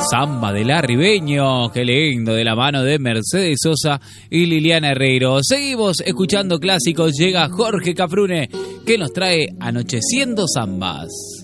Samba de Larribeño, qué lindo, de la mano de Mercedes Sosa y Liliana Herrero. Seguimos escuchando clásicos, llega Jorge Cafrune, que nos trae Anocheciendo Zambas.